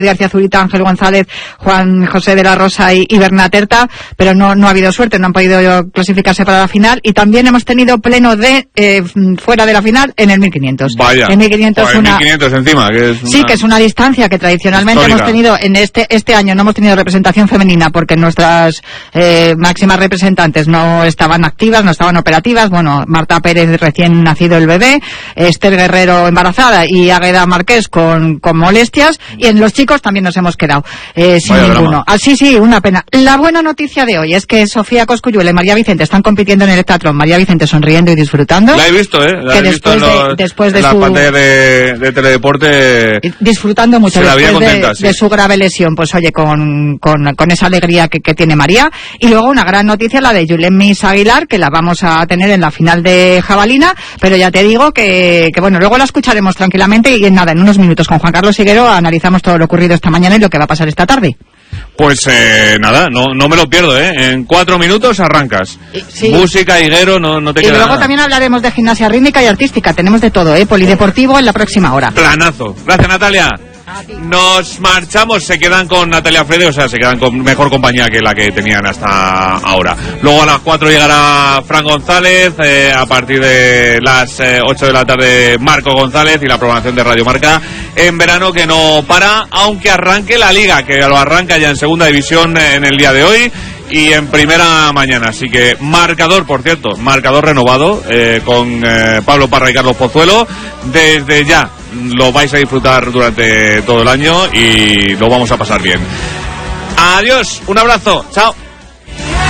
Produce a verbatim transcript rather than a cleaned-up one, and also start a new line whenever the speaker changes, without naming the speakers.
García Zurita, Ángel González, Juan José de la Rosa y, y Bernat Erta, pero no, no ha habido suerte, no han podido clasificarse para la final. Y también hemos tenido pleno de eh, fuera de la final en el mil quinientos.
Vaya,
el mil quinientos,
pues
una...
mil quinientos encima, que es una...
Sí, que es una distancia que tradicionalmente
histórica.
hemos tenido en este este año. No hemos tenido representación femenina porque nuestras eh, máximas representantes no estaban activas, no estaban operativas. Bueno, Marta Pérez, recién nacido el bebé, Esther Guerrero embarazada y Águeda Marqués con, con molestias, y en los chicos también nos hemos quedado eh, sin
Vaya
ninguno. Ah, sí, sí, una pena. La buena noticia de hoy es que Sofía Cosculluela y María Vicente están compitiendo en el heptatlón. María Vicente sonriendo y disfrutando.
La he visto, ¿eh? La
que
he
después
visto en, los,
de, después de
en
su...
la pantalla de, de Teledeporte.
Disfrutando mucho
se la
después
veía contenta,
de,
sí.
de su grave lesión, pues oye, con, con, con esa alegría que, que tiene María. Y luego una gran noticia, la de Julen Miss Aguilar, que la vamos a tener en la final de jabalina, pero ya te digo que, que bueno, luego la escucharemos tranquilamente y en nada, en unos minutos con Juan Carlos Higuero analizamos todo lo ocurrido esta mañana y lo que va a pasar esta tarde.
Pues eh, nada, no, no me lo pierdo, ¿eh? En cuatro minutos arrancas.
Sí.
Música, Higuero, no, no te
y
queda
luego
nada.
también hablaremos de gimnasia rítmica y artística, tenemos de todo, ¿eh? Polideportivo en la próxima hora.
Planazo. Gracias, Natalia. Nos marchamos, se quedan con Natalia Frede, o sea, se quedan con mejor compañía que la que tenían hasta ahora. Luego a las cuatro llegará Fran González, eh, a partir de las eh, ocho de la tarde Marco González y la programación de Radio Marca en verano que no para, aunque arranque la Liga, que lo arranca ya en segunda división en el día de hoy y en primera mañana. Así que marcador, por cierto, marcador renovado eh, con eh, Pablo Parra y Carlos Pozuelo. Desde ya lo vais a disfrutar durante todo el año y lo vamos a pasar bien. Adiós, un abrazo, chao.